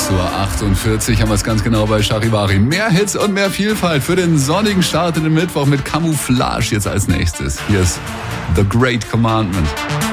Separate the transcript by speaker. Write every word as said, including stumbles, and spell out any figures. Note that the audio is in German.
Speaker 1: sechs Uhr achtundvierzig haben wir es ganz genau bei Charivari. Mehr Hits und mehr Vielfalt für den sonnigen Start in den Mittwoch mit Camouflage jetzt als nächstes. Hier ist The Great Commandment.